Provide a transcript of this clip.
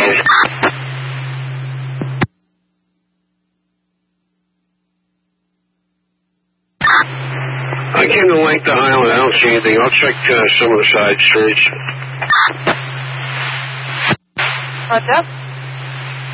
I came to length of Highland. I don't see anything. I'll check some of the side streets. Roger.